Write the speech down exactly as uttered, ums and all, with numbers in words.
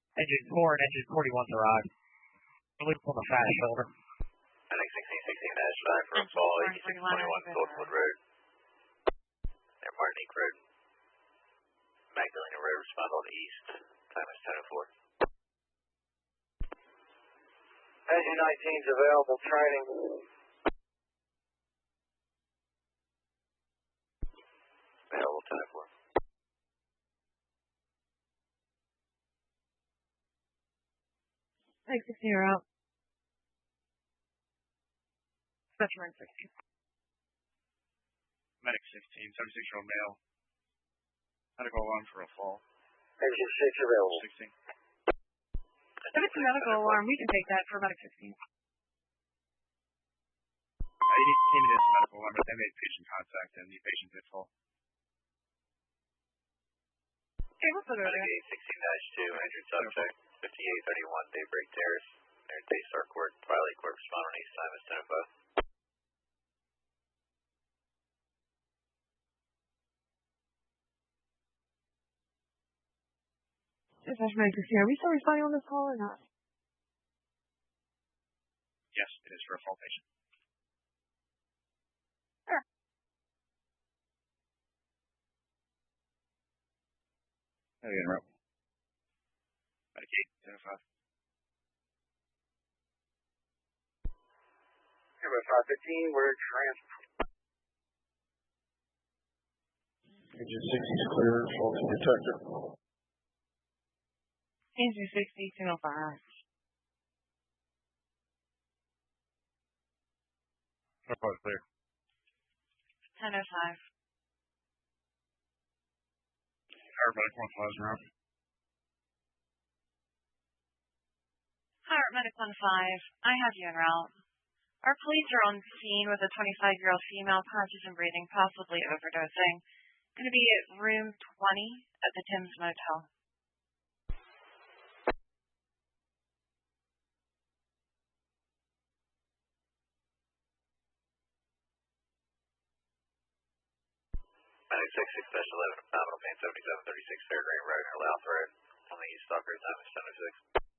Engine four and engine forty-one's arrived. Loop on the fast shoulder. Medic sixteen sixteen dash five for a fall, eighty-six twenty-one Goldwood Road. Near Martinique Road. Magdalena Road, respond on east. Time is ten oh four. Engine nineteen's available training. Available ten oh four. Medic sixteen, you're out. Specimen sixteen. Medic sixteen, seventy-six-year-old male. Medical alarm for a fall. Engine six available. sixteen. If it's a medical alarm, we can take that for Medic sixteen. Uh, he came in as a medical alarm, but they made patient contact and the patient did fall. Okay, we'll put it over there. Medic sixteen dash two, injured subject, fifty-eight thirty-one Daybreak Terrace, near Daystar Court, Twilight Court, respond on east. Time is ten oh five. Dispatch Medic sixteen, are we still responding on this call or not? Yes, it is for a fall patient. Sure. How are you interrupt? Medic eight, ten oh five. Number five fifteen, we're transfer. Engine sixty is clear, faulty detector. Engine sixty, ten oh five. Airport clear. ten oh five. Airport one thousand route. Heart Medic one five, I have you en route. Our police are on scene with a twenty-five-year-old female conscious and breathing, possibly overdosing. Going to be at room twenty at the Tim's Motel. Medic six six dash eleven, abdominal pain, seventy-seven thirty-six Fairgreen Road, near Louth Road, on the east Stalker. Time is ten oh six.